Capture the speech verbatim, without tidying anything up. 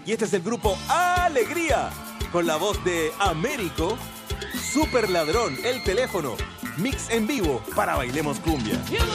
Y este es el grupo Alegría, con la voz de Américo, Super Ladrón, el teléfono, mix en vivo para Bailemos Cumbia.